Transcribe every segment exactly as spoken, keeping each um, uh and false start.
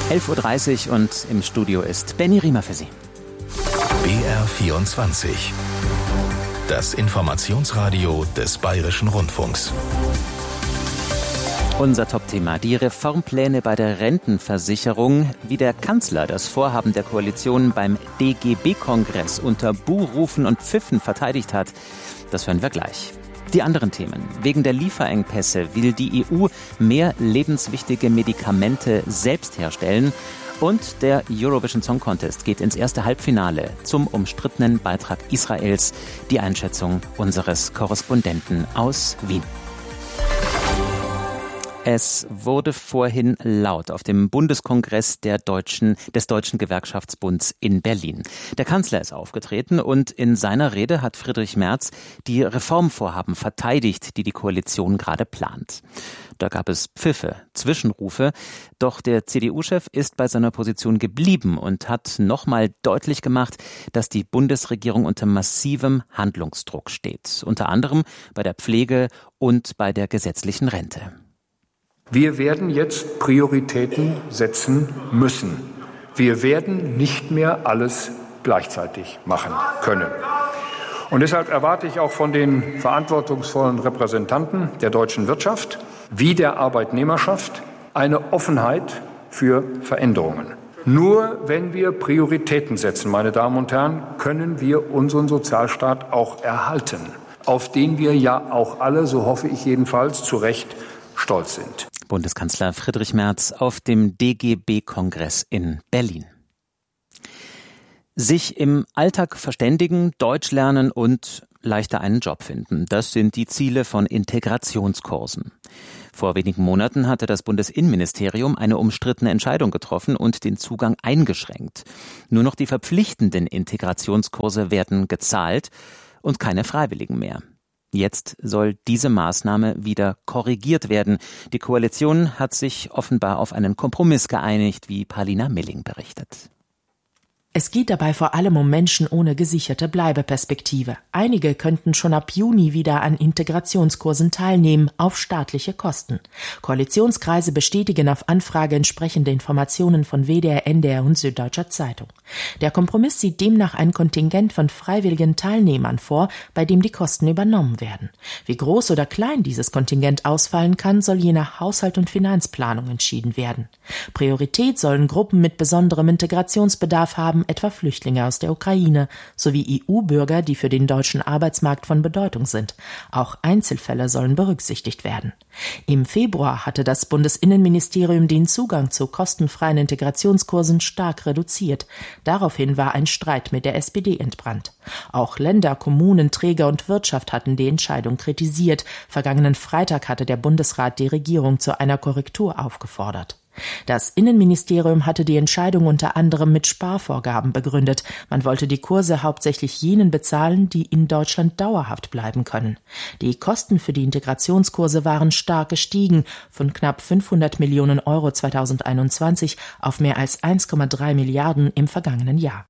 elf Uhr dreißig und im Studio ist Benny Riemer für Sie. B R vierundzwanzig. Das Informationsradio des Bayerischen Rundfunks. Unser Top-Thema: die Reformpläne bei der Rentenversicherung, wie der Kanzler das Vorhaben der Koalition beim D G B-Kongress unter Buhrufen und Pfiffen verteidigt hat. Das hören wir gleich. Die anderen Themen: wegen der Lieferengpässe will die E U mehr lebenswichtige Medikamente selbst herstellen. Und der Eurovision Song Contest geht ins erste Halbfinale zum umstrittenen Beitrag Israels. Die Einschätzung unseres Korrespondenten aus Wien. Es wurde vorhin laut auf dem Bundeskongress der Deutschen, des Deutschen Gewerkschaftsbunds in Berlin. Der Kanzler ist aufgetreten und in seiner Rede hat Friedrich Merz die Reformvorhaben verteidigt, die die Koalition gerade plant. Da gab es Pfiffe, Zwischenrufe, doch der C D U-Chef ist bei seiner Position geblieben und hat nochmal deutlich gemacht, dass die Bundesregierung unter massivem Handlungsdruck steht, unter anderem bei der Pflege und bei der gesetzlichen Rente. Wir werden jetzt Prioritäten setzen müssen. Wir werden nicht mehr alles gleichzeitig machen können. Und deshalb erwarte ich auch von den verantwortungsvollen Repräsentanten der deutschen Wirtschaft wie der Arbeitnehmerschaft eine Offenheit für Veränderungen. Nur wenn wir Prioritäten setzen, meine Damen und Herren, können wir unseren Sozialstaat auch erhalten, auf den wir ja auch alle, so hoffe ich jedenfalls, zu Recht stolz sind. Bundeskanzler Friedrich Merz auf dem D G B-Kongress in Berlin. Sich im Alltag verständigen, Deutsch lernen und leichter einen Job finden. Das sind die Ziele von Integrationskursen. Vor wenigen Monaten hatte das Bundesinnenministerium eine umstrittene Entscheidung getroffen und den Zugang eingeschränkt. Nur noch die verpflichtenden Integrationskurse werden gezahlt und keine freiwilligen mehr. Jetzt soll diese Maßnahme wieder korrigiert werden. Die Koalition hat sich offenbar auf einen Kompromiss geeinigt, wie Paulina Milling berichtet. Es geht dabei vor allem um Menschen ohne gesicherte Bleibeperspektive. Einige könnten schon ab Juni wieder an Integrationskursen teilnehmen, auf staatliche Kosten. Koalitionskreise bestätigen auf Anfrage entsprechende Informationen von W D R, N D R und Süddeutscher Zeitung. Der Kompromiss sieht demnach ein Kontingent von freiwilligen Teilnehmern vor, bei dem die Kosten übernommen werden. Wie groß oder klein dieses Kontingent ausfallen kann, soll je nach Haushalt und Finanzplanung entschieden werden. Priorität sollen Gruppen mit besonderem Integrationsbedarf haben, etwa Flüchtlinge aus der Ukraine, sowie E U-Bürger, die für den deutschen Arbeitsmarkt von Bedeutung sind. Auch Einzelfälle sollen berücksichtigt werden. Im Februar hatte das Bundesinnenministerium den Zugang zu kostenfreien Integrationskursen stark reduziert. Daraufhin war ein Streit mit der S P D entbrannt. Auch Länder, Kommunen, Träger und Wirtschaft hatten die Entscheidung kritisiert. Vergangenen Freitag hatte der Bundesrat die Regierung zu einer Korrektur aufgefordert. Das Innenministerium hatte die Entscheidung unter anderem mit Sparvorgaben begründet. Man wollte die Kurse hauptsächlich jenen bezahlen, die in Deutschland dauerhaft bleiben können. Die Kosten für die Integrationskurse waren stark gestiegen, von knapp fünfhundert Millionen Euro zweitausendeinundzwanzig auf mehr als eins Komma drei Milliarden im vergangenen Jahr.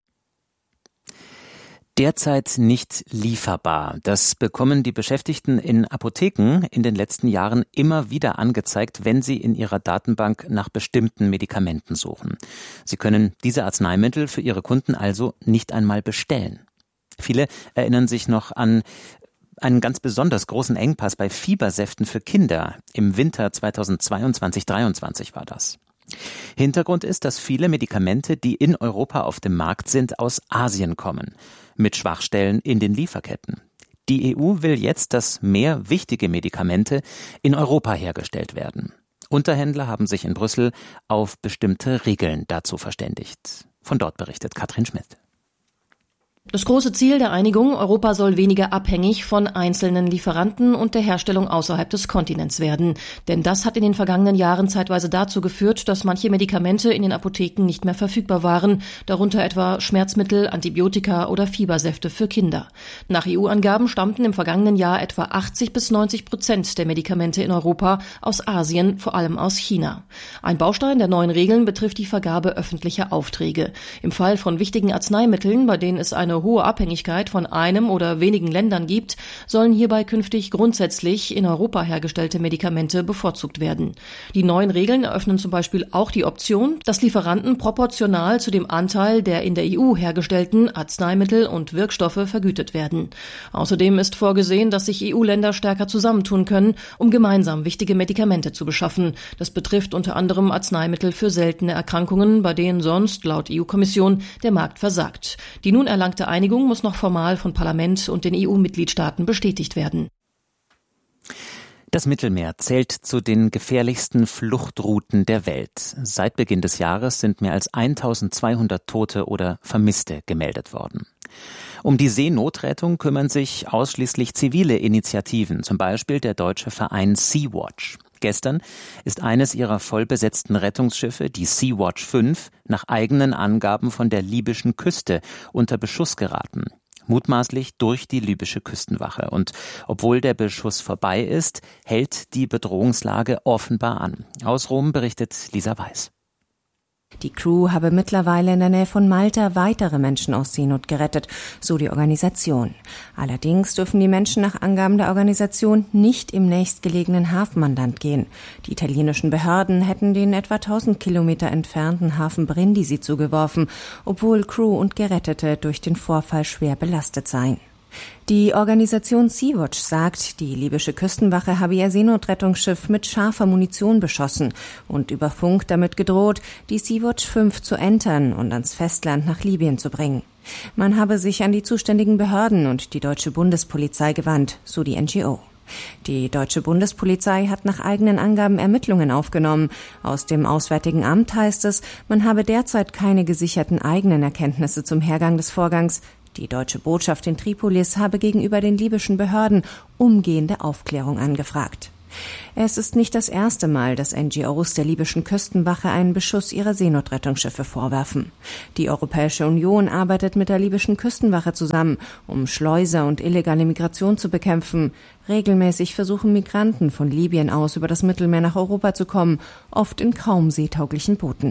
Derzeit nicht lieferbar. Das bekommen die Beschäftigten in Apotheken in den letzten Jahren immer wieder angezeigt, wenn sie in ihrer Datenbank nach bestimmten Medikamenten suchen. Sie können diese Arzneimittel für ihre Kunden also nicht einmal bestellen. Viele erinnern sich noch an einen ganz besonders großen Engpass bei Fiebersäften für Kinder. Im Winter zweitausendzweiundzwanzig dreiundzwanzig war das. Hintergrund ist, dass viele Medikamente, die in Europa auf dem Markt sind, aus Asien kommen, mit Schwachstellen in den Lieferketten. Die E U will jetzt, dass mehr wichtige Medikamente in Europa hergestellt werden. Unterhändler haben sich in Brüssel auf bestimmte Regeln dazu verständigt. Von dort berichtet Katrin Schmidt. Das große Ziel der Einigung: Europa soll weniger abhängig von einzelnen Lieferanten und der Herstellung außerhalb des Kontinents werden. Denn das hat in den vergangenen Jahren zeitweise dazu geführt, dass manche Medikamente in den Apotheken nicht mehr verfügbar waren, darunter etwa Schmerzmittel, Antibiotika oder Fiebersäfte für Kinder. Nach E U-Angaben stammten im vergangenen Jahr etwa achtzig bis neunzig Prozent der Medikamente in Europa aus Asien, vor allem aus China. Ein Baustein der neuen Regeln betrifft die Vergabe öffentlicher Aufträge. Im Fall von wichtigen Arzneimitteln, bei denen es eine eine hohe Abhängigkeit von einem oder wenigen Ländern gibt, sollen hierbei künftig grundsätzlich in Europa hergestellte Medikamente bevorzugt werden. Die neuen Regeln eröffnen zum Beispiel auch die Option, dass Lieferanten proportional zu dem Anteil der in der E U hergestellten Arzneimittel und Wirkstoffe vergütet werden. Außerdem ist vorgesehen, dass sich E U-Länder stärker zusammentun können, um gemeinsam wichtige Medikamente zu beschaffen. Das betrifft unter anderem Arzneimittel für seltene Erkrankungen, bei denen sonst, laut E U-Kommission, der Markt versagt. Die nun erlangte Einigung muss noch formal von Parlament und den E U-Mitgliedstaaten bestätigt werden. Das Mittelmeer zählt zu den gefährlichsten Fluchtrouten der Welt. Seit Beginn des Jahres sind mehr als eintausendzweihundert Tote oder Vermisste gemeldet worden. Um die Seenotrettung kümmern sich ausschließlich zivile Initiativen, zum Beispiel der deutsche Verein Sea-Watch. Gestern ist eines ihrer vollbesetzten Rettungsschiffe, die Sea-Watch fünf, nach eigenen Angaben von der libyschen Küste unter Beschuss geraten. Mutmaßlich durch die libysche Küstenwache. Und obwohl der Beschuss vorbei ist, hält die Bedrohungslage offenbar an. Aus Rom berichtet Lisa Weiß. Die Crew habe mittlerweile in der Nähe von Malta weitere Menschen aus Seenot gerettet, so die Organisation. Allerdings dürfen die Menschen nach Angaben der Organisation nicht im nächstgelegenen Hafen an Land gehen. Die italienischen Behörden hätten den etwa tausend Kilometer entfernten Hafen Brindisi zugeworfen, obwohl Crew und Gerettete durch den Vorfall schwer belastet seien. Die Organisation Sea-Watch sagt, die libysche Küstenwache habe ihr Seenotrettungsschiff mit scharfer Munition beschossen und über Funk damit gedroht, die Sea-Watch fünf zu entern und ans Festland nach Libyen zu bringen. Man habe sich an die zuständigen Behörden und die deutsche Bundespolizei gewandt, so die N G O. Die deutsche Bundespolizei hat nach eigenen Angaben Ermittlungen aufgenommen. Aus dem Auswärtigen Amt heißt es, man habe derzeit keine gesicherten eigenen Erkenntnisse zum Hergang des Vorgangs. Die deutsche Botschaft in Tripolis habe gegenüber den libyschen Behörden umgehende Aufklärung angefragt. Es ist nicht das erste Mal, dass N G Os der libyschen Küstenwache einen Beschuss ihrer Seenotrettungsschiffe vorwerfen. Die Europäische Union arbeitet mit der libyschen Küstenwache zusammen, um Schleuser und illegale Migration zu bekämpfen. Regelmäßig versuchen Migranten von Libyen aus über das Mittelmeer nach Europa zu kommen, oft in kaum seetauglichen Booten.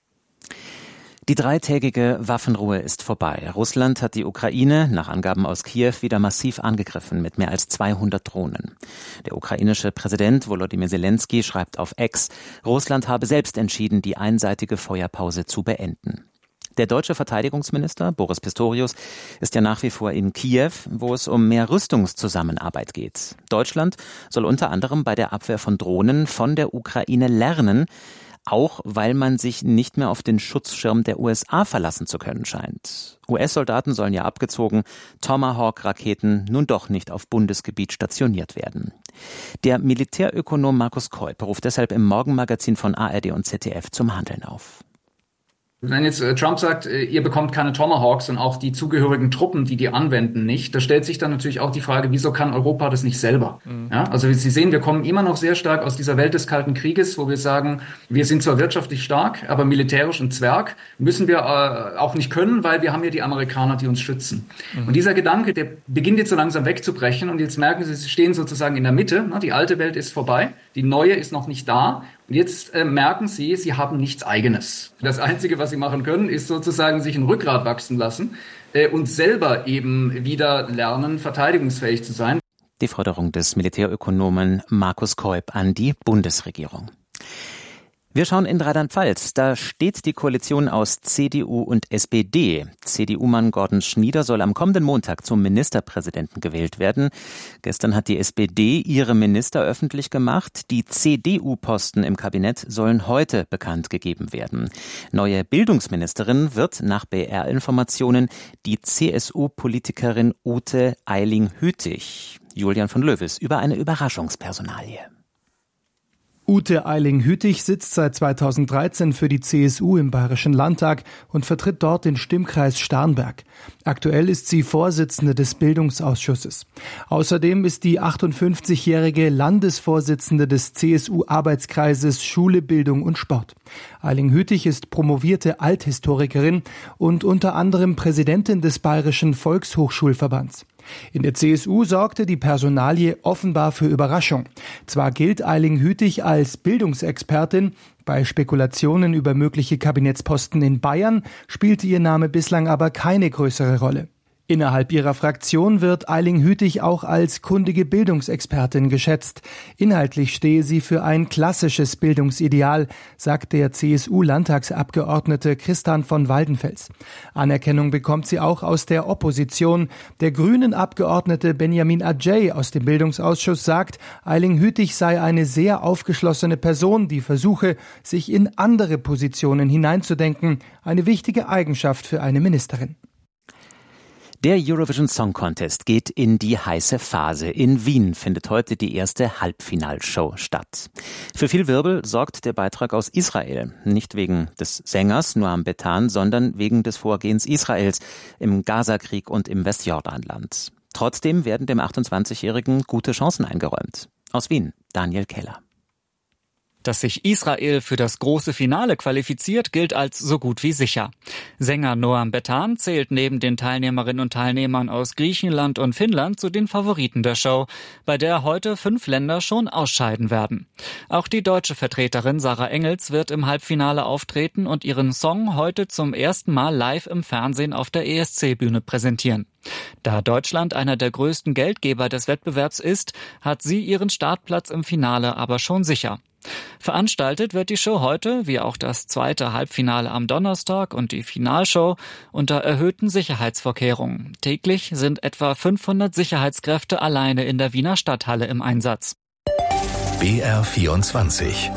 Die dreitägige Waffenruhe ist vorbei. Russland hat die Ukraine, nach Angaben aus Kiew, wieder massiv angegriffen mit mehr als zweihundert Drohnen. Der ukrainische Präsident Volodymyr Zelensky schreibt auf X, Russland habe selbst entschieden, die einseitige Feuerpause zu beenden. Der deutsche Verteidigungsminister Boris Pistorius ist ja nach wie vor in Kiew, wo es um mehr Rüstungszusammenarbeit geht. Deutschland soll unter anderem bei der Abwehr von Drohnen von der Ukraine lernen, auch weil man sich nicht mehr auf den Schutzschirm der U S A verlassen zu können scheint. U S-Soldaten sollen ja abgezogen, Tomahawk-Raketen nun doch nicht auf Bundesgebiet stationiert werden. Der Militärökonom Markus Keup ruft deshalb im Morgenmagazin von A R D und Z D F zum Handeln auf. Wenn jetzt äh, Trump sagt, äh, ihr bekommt keine Tomahawks und auch die zugehörigen Truppen, die die anwenden, nicht, da stellt sich dann natürlich auch die Frage, wieso kann Europa das nicht selber? Mhm. Ja, also Sie sehen, wir kommen immer noch sehr stark aus dieser Welt des Kalten Krieges, wo wir sagen, wir sind zwar wirtschaftlich stark, aber militärisch ein Zwerg müssen wir äh, auch nicht können, weil wir haben ja die Amerikaner, die uns schützen. Mhm. Und dieser Gedanke, der beginnt jetzt so langsam wegzubrechen und jetzt merken Sie, Sie stehen sozusagen in der Mitte, ne? Die alte Welt ist vorbei, die neue ist noch nicht da. Und jetzt äh, merken Sie, Sie haben nichts Eigenes. Das Einzige, was Sie machen können, ist sozusagen sich ein Rückgrat wachsen lassen äh, und selber eben wieder lernen, verteidigungsfähig zu sein. Die Forderung des Militärökonomen Markus Keup an die Bundesregierung. Wir schauen in Rheinland-Pfalz. Da steht die Koalition aus C D U und S P D. C D U-Mann Gordon Schnieder soll am kommenden Montag zum Ministerpräsidenten gewählt werden. Gestern hat die S P D ihre Minister öffentlich gemacht. Die C D U-Posten im Kabinett sollen heute bekannt gegeben werden. Neue Bildungsministerin wird nach B R-Informationen die C S U-Politikerin Ute Eiling-Hütig. Julian von Löwes über eine Überraschungspersonalie. Ute Eiling-Hütig sitzt seit zweitausenddreizehn für die C S U im Bayerischen Landtag und vertritt dort den Stimmkreis Starnberg. Aktuell ist sie Vorsitzende des Bildungsausschusses. Außerdem ist die achtundfünfzigjährige Landesvorsitzende des C S U-Arbeitskreises Schule, Bildung und Sport. Eiling-Hütig ist promovierte Althistorikerin und unter anderem Präsidentin des Bayerischen Volkshochschulverbands. In der C S U sorgte die Personalie offenbar für Überraschung. Zwar gilt Eiling-Hütig als Bildungsexpertin, bei Spekulationen über mögliche Kabinettsposten in Bayern spielte ihr Name bislang aber keine größere Rolle. Innerhalb ihrer Fraktion wird Eiling Hütig auch als kundige Bildungsexpertin geschätzt. Inhaltlich stehe sie für ein klassisches Bildungsideal, sagt der C S U-Landtagsabgeordnete Christian von Waldenfels. Anerkennung bekommt sie auch aus der Opposition. Der Grünen-Abgeordnete Benjamin Adjei aus dem Bildungsausschuss sagt, Eiling Hütig sei eine sehr aufgeschlossene Person, die versuche, sich in andere Positionen hineinzudenken. Eine wichtige Eigenschaft für eine Ministerin. Der Eurovision Song Contest geht in die heiße Phase. In Wien findet heute die erste Halbfinalshow statt. Für viel Wirbel sorgt der Beitrag aus Israel. Nicht wegen des Sängers Noam Betan, sondern wegen des Vorgehens Israels im Gazakrieg und im Westjordanland. Trotzdem werden dem achtundzwanzigjährigen gute Chancen eingeräumt. Aus Wien, Daniel Keller. Dass sich Israel für das große Finale qualifiziert, gilt als so gut wie sicher. Sänger Noam Betan zählt neben den Teilnehmerinnen und Teilnehmern aus Griechenland und Finnland zu den Favoriten der Show, bei der heute fünf Länder schon ausscheiden werden. Auch die deutsche Vertreterin Sarah Engels wird im Halbfinale auftreten und ihren Song heute zum ersten Mal live im Fernsehen auf der E S C-Bühne präsentieren. Da Deutschland einer der größten Geldgeber des Wettbewerbs ist, hat sie ihren Startplatz im Finale aber schon sicher. Veranstaltet wird die Show heute, wie auch das zweite Halbfinale am Donnerstag und die Finalshow, unter erhöhten Sicherheitsvorkehrungen. Täglich sind etwa fünfhundert Sicherheitskräfte alleine in der Wiener Stadthalle im Einsatz. B R vierundzwanzig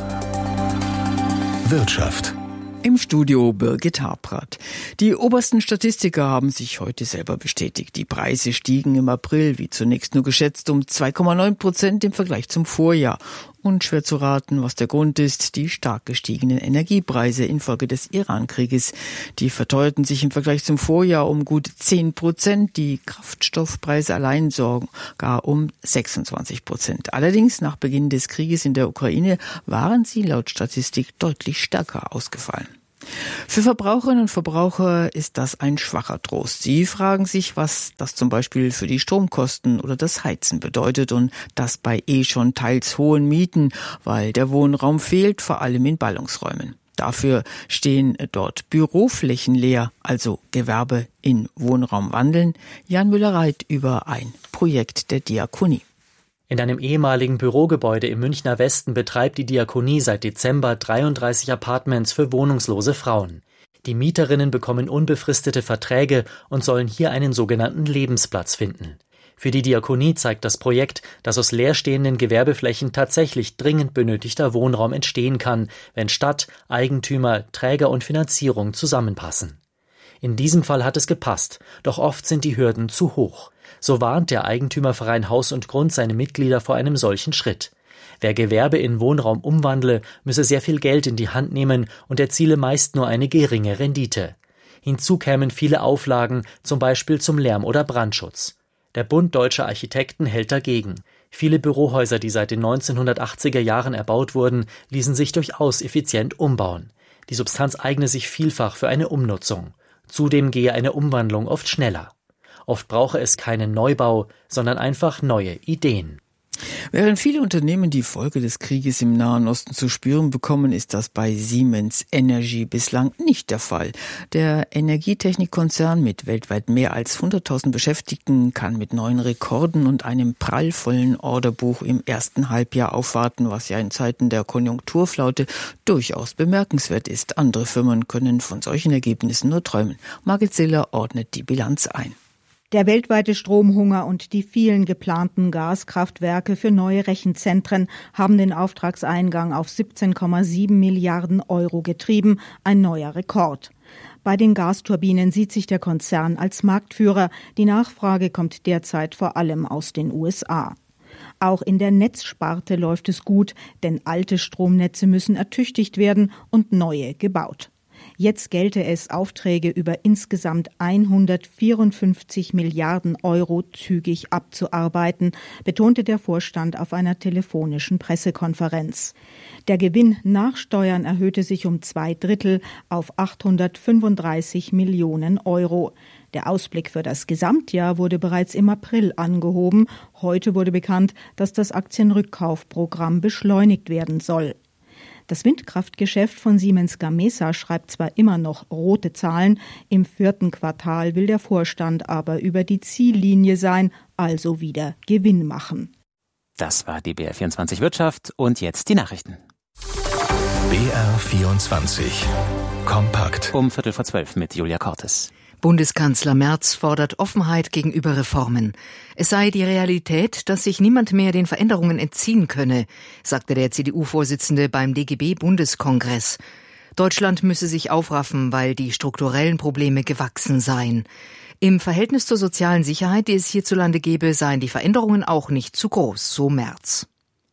Wirtschaft. Im Studio Birgit Habrath. Die obersten Statistiker haben sich heute selber bestätigt. Die Preise stiegen im April, wie zunächst nur geschätzt, um zwei Komma neun Prozent im Vergleich zum Vorjahr. Und schwer zu raten, was der Grund ist, die stark gestiegenen Energiepreise infolge des Iran-Krieges. Die verteuerten sich im Vergleich zum Vorjahr um gut zehn Prozent, die Kraftstoffpreise allein sogar um sechsundzwanzig Prozent. Allerdings nach Beginn des Krieges in der Ukraine waren sie laut Statistik deutlich stärker ausgefallen. Für Verbraucherinnen und Verbraucher ist das ein schwacher Trost. Sie fragen sich, was das zum Beispiel für die Stromkosten oder das Heizen bedeutet und das bei eh schon teils hohen Mieten, weil der Wohnraum fehlt, vor allem in Ballungsräumen. Dafür stehen dort Büroflächen leer, also Gewerbe in Wohnraum wandeln. Jan Müller-Reit über ein Projekt der Diakonie. In einem ehemaligen Bürogebäude im Münchner Westen betreibt die Diakonie seit Dezember dreiunddreißig Apartments für wohnungslose Frauen. Die Mieterinnen bekommen unbefristete Verträge und sollen hier einen sogenannten Lebensplatz finden. Für die Diakonie zeigt das Projekt, dass aus leerstehenden Gewerbeflächen tatsächlich dringend benötigter Wohnraum entstehen kann, wenn Stadt, Eigentümer, Träger und Finanzierung zusammenpassen. In diesem Fall hat es gepasst, doch oft sind die Hürden zu hoch. So warnt der Eigentümerverein Haus und Grund seine Mitglieder vor einem solchen Schritt. Wer Gewerbe in Wohnraum umwandle, müsse sehr viel Geld in die Hand nehmen und erziele meist nur eine geringe Rendite. Hinzu kämen viele Auflagen, zum Beispiel zum Lärm- oder Brandschutz. Der Bund Deutscher Architekten hält dagegen. Viele Bürohäuser, die seit den neunzehnhundertachtziger Jahren erbaut wurden, ließen sich durchaus effizient umbauen. Die Substanz eigne sich vielfach für eine Umnutzung. Zudem gehe eine Umwandlung oft schneller. Oft brauche es keinen Neubau, sondern einfach neue Ideen. Während viele Unternehmen die Folge des Krieges im Nahen Osten zu spüren bekommen, ist das bei Siemens Energy bislang nicht der Fall. Der Energietechnikkonzern mit weltweit mehr als hunderttausend Beschäftigten kann mit neuen Rekorden und einem prallvollen Orderbuch im ersten Halbjahr aufwarten, was ja in Zeiten der Konjunkturflaute durchaus bemerkenswert ist. Andere Firmen können von solchen Ergebnissen nur träumen. Margit Siller ordnet die Bilanz ein. Der weltweite Stromhunger und die vielen geplanten Gaskraftwerke für neue Rechenzentren haben den Auftragseingang auf siebzehn Komma sieben Milliarden Euro getrieben, ein neuer Rekord. Bei den Gasturbinen sieht sich der Konzern als Marktführer. Die Nachfrage kommt derzeit vor allem aus den U S A. Auch in der Netzsparte läuft es gut, denn alte Stromnetze müssen ertüchtigt werden und neue gebaut. Jetzt gelte es, Aufträge über insgesamt hundertvierundfünfzig Milliarden Euro zügig abzuarbeiten, betonte der Vorstand auf einer telefonischen Pressekonferenz. Der Gewinn nach Steuern erhöhte sich um zwei Drittel auf achthundertfünfunddreißig Millionen Euro. Der Ausblick für das Gesamtjahr wurde bereits im April angehoben. Heute wurde bekannt, dass das Aktienrückkaufprogramm beschleunigt werden soll. Das Windkraftgeschäft von Siemens Gamesa schreibt zwar immer noch rote Zahlen, im vierten Quartal will der Vorstand aber über die Ziellinie sein, also wieder Gewinn machen. Das war die B R vierundzwanzig Wirtschaft und jetzt die Nachrichten. B R vierundzwanzig Kompakt. Um Viertel vor zwölf mit Julia Cortes. Bundeskanzler Merz fordert Offenheit gegenüber Reformen. Es sei die Realität, dass sich niemand mehr den Veränderungen entziehen könne, sagte der C D U-Vorsitzende beim D G B-Bundeskongress. Deutschland müsse sich aufraffen, weil die strukturellen Probleme gewachsen seien. Im Verhältnis zur sozialen Sicherheit, die es hierzulande gebe, seien die Veränderungen auch nicht zu groß, so Merz.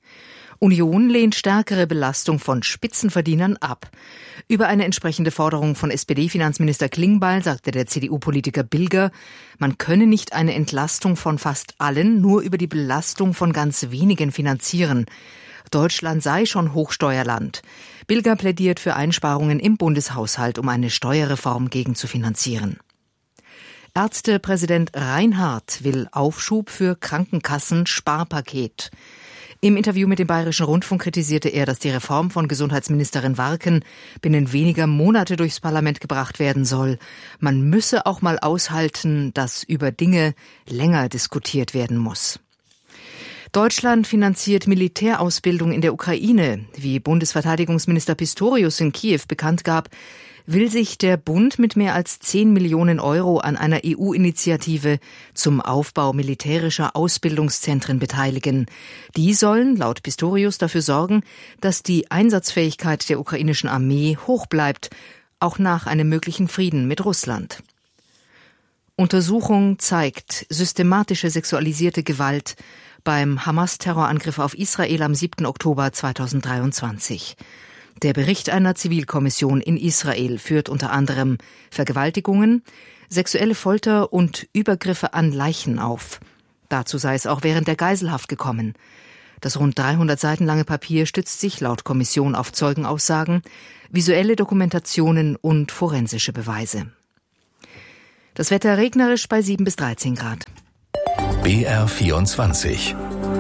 Union lehnt stärkere Belastung von Spitzenverdienern ab. Über eine entsprechende Forderung von S P D-Finanzminister Klingbeil sagte der C D U-Politiker Bilger, man könne nicht eine Entlastung von fast allen nur über die Belastung von ganz wenigen finanzieren. Deutschland sei schon Hochsteuerland. Bilger plädiert für Einsparungen im Bundeshaushalt, um eine Steuerreform gegenzufinanzieren. Ärztepräsident Reinhardt will Aufschub für Krankenkassen-Sparpaket. Im Interview mit dem Bayerischen Rundfunk kritisierte er, dass die Reform von Gesundheitsministerin Warken binnen weniger Monate durchs Parlament gebracht werden soll. Man müsse auch mal aushalten, dass über Dinge länger diskutiert werden muss. Deutschland finanziert Militärausbildung in der Ukraine. Wie Bundesverteidigungsminister Pistorius in Kiew bekannt gab, will sich der Bund mit mehr als zehn Millionen Euro an einer E U-Initiative zum Aufbau militärischer Ausbildungszentren beteiligen. Die sollen laut Pistorius dafür sorgen, dass die Einsatzfähigkeit der ukrainischen Armee hoch bleibt, auch nach einem möglichen Frieden mit Russland. Untersuchung zeigt systematische sexualisierte Gewalt beim Hamas-Terrorangriff auf Israel am siebten Oktober zweitausenddreiundzwanzig. Der Bericht einer Zivilkommission in Israel führt unter anderem Vergewaltigungen, sexuelle Folter und Übergriffe an Leichen auf. Dazu sei es auch während der Geiselhaft gekommen. Das rund dreihundert Seiten lange Papier stützt sich laut Kommission auf Zeugenaussagen, visuelle Dokumentationen und forensische Beweise. Das Wetter regnerisch bei sieben bis dreizehn Grad. B R vierundzwanzig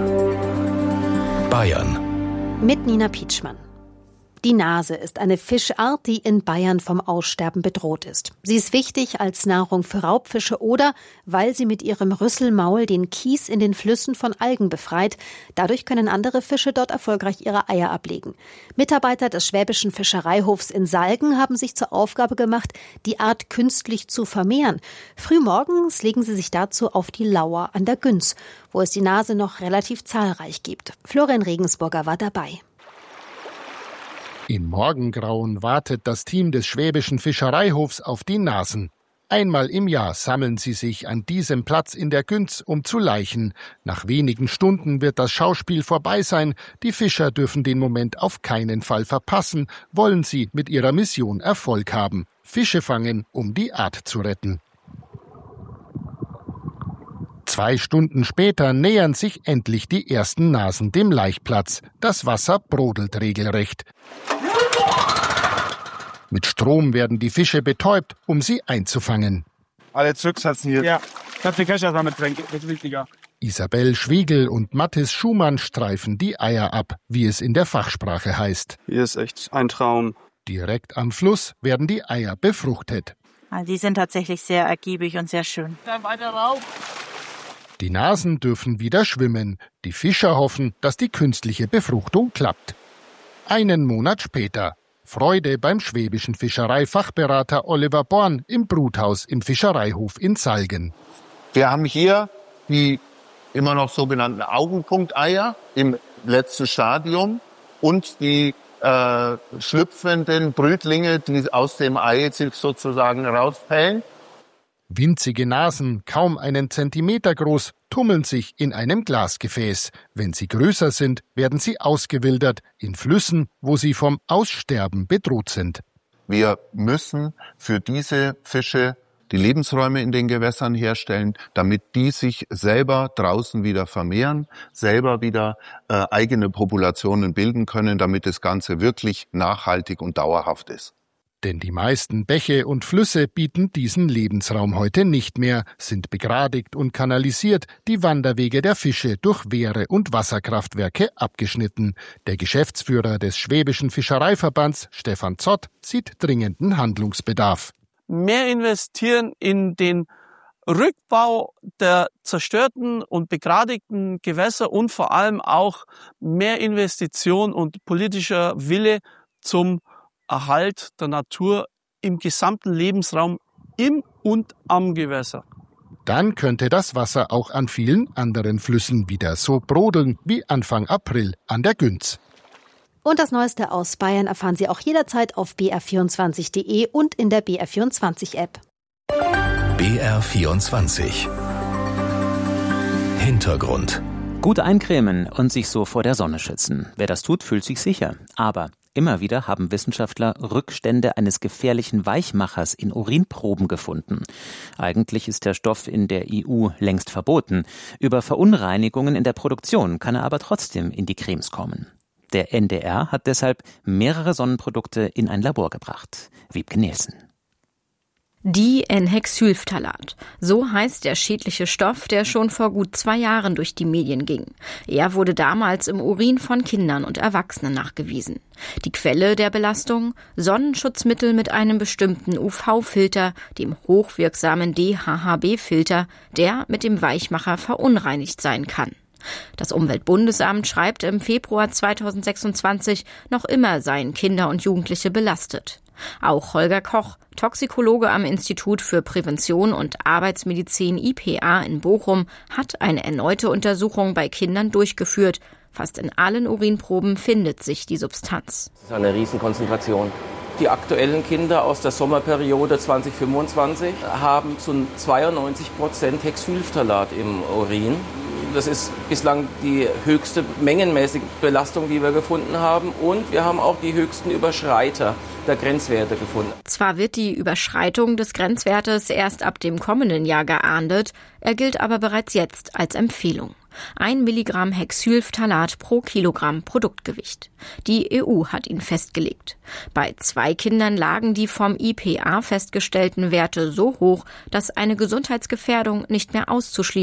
Bayern. Mit Nina Pietschmann. Die Nase ist eine Fischart, die in Bayern vom Aussterben bedroht ist. Sie ist wichtig als Nahrung für Raubfische oder weil sie mit ihrem Rüsselmaul den Kies in den Flüssen von Algen befreit. Dadurch können andere Fische dort erfolgreich ihre Eier ablegen. Mitarbeiter des Schwäbischen Fischereihofs in Salgen haben sich zur Aufgabe gemacht, die Art künstlich zu vermehren. Frühmorgens legen sie sich dazu auf die Lauer an der Günz, wo es die Nase noch relativ zahlreich gibt. Florian Regensburger war dabei. Im Morgengrauen wartet das Team des Schwäbischen Fischereihofs auf die Nasen. Einmal im Jahr sammeln sie sich an diesem Platz in der Günz, um zu laichen. Nach wenigen Stunden wird das Schauspiel vorbei sein. Die Fischer dürfen den Moment auf keinen Fall verpassen, wollen sie mit ihrer Mission Erfolg haben. Fische fangen, um die Art zu retten. Zwei Stunden später nähern sich endlich die ersten Nasen dem Laichplatz. Das Wasser brodelt regelrecht. Mit Strom werden die Fische betäubt, um sie einzufangen. Alle zurücksetzen hier. Ja, kannst den Cash erstmal mitbringen, das ist wichtiger. Isabel Schwiegel und Mathis Schumann streifen die Eier ab, wie es in der Fachsprache heißt. Hier ist echt ein Traum. Direkt am Fluss werden die Eier befruchtet. Die sind tatsächlich sehr ergiebig und sehr schön. Dann weiter rauf. Die Nasen dürfen wieder schwimmen. Die Fischer hoffen, dass die künstliche Befruchtung klappt. Einen Monat später. Freude beim schwäbischen Fischereifachberater Oliver Born im Bruthaus im Fischereihof in Salgen. Wir haben hier die immer noch sogenannten Augenpunkteier im letzten Stadium und die äh, schlüpfenden Brütlinge, die aus dem Ei sich sozusagen rauspellen. Winzige Nasen, kaum einen Zentimeter groß, tummeln sich in einem Glasgefäß. Wenn sie größer sind, werden sie ausgewildert in Flüssen, wo sie vom Aussterben bedroht sind. Wir müssen für diese Fische die Lebensräume in den Gewässern herstellen, damit die sich selber draußen wieder vermehren, selber wieder äh, eigene Populationen bilden können, damit das Ganze wirklich nachhaltig und dauerhaft ist. Denn die meisten Bäche und Flüsse bieten diesen Lebensraum heute nicht mehr, sind begradigt und kanalisiert, die Wanderwege der Fische durch Wehre und Wasserkraftwerke abgeschnitten. Der Geschäftsführer des Schwäbischen Fischereiverbands, Stefan Zott, sieht dringenden Handlungsbedarf. Mehr investieren in den Rückbau der zerstörten und begradigten Gewässer und vor allem auch mehr Investition und politischer Wille zum Erhalt der Natur im gesamten Lebensraum im und am Gewässer. Dann könnte das Wasser auch an vielen anderen Flüssen wieder so brodeln wie Anfang April an der Günz. Und das Neueste aus Bayern erfahren Sie auch jederzeit auf b r vierundzwanzig punkt d e und in der B R vierundzwanzig App. B R vierundzwanzig. Hintergrund. Gut eincremen und sich so vor der Sonne schützen. Wer das tut, fühlt sich sicher. Aber immer wieder haben Wissenschaftler Rückstände eines gefährlichen Weichmachers in Urinproben gefunden. Eigentlich ist der Stoff in der E U längst verboten. Über Verunreinigungen in der Produktion kann er aber trotzdem in die Cremes kommen. Der N D R hat deshalb mehrere Sonnenprodukte in ein Labor gebracht. Wiebke Nielsen. Dienhexylphthalat. So heißt der schädliche Stoff, der schon vor gut zwei Jahren durch die Medien ging. Er wurde damals im Urin von Kindern und Erwachsenen nachgewiesen. Die Quelle der Belastung? Sonnenschutzmittel mit einem bestimmten U V-Filter, dem hochwirksamen D H H B-Filter, der mit dem Weichmacher verunreinigt sein kann. Das Umweltbundesamt schreibt im Februar zweitausendsechsundzwanzig, noch immer seien Kinder und Jugendliche belastet. Auch Holger Koch, Toxikologe am Institut für Prävention und Arbeitsmedizin I P A in Bochum, hat eine erneute Untersuchung bei Kindern durchgeführt. Fast in allen Urinproben findet sich die Substanz. Das ist eine Riesenkonzentration. Die aktuellen Kinder aus der Sommerperiode zwanzig fünfundzwanzig haben zu zweiundneunzig Prozent Hexylphthalat im Urin. Das ist bislang die höchste mengenmäßige Belastung, die wir gefunden haben. Und wir haben auch die höchsten Überschreiter der Grenzwerte gefunden. Zwar wird die Überschreitung des Grenzwertes erst ab dem kommenden Jahr geahndet, er gilt aber bereits jetzt als Empfehlung. Ein Milligramm Hexylphthalat pro Kilogramm Produktgewicht. Die E U hat ihn festgelegt. Bei zwei Kindern lagen die vom I P A festgestellten Werte so hoch, dass eine Gesundheitsgefährdung nicht mehr auszuschließen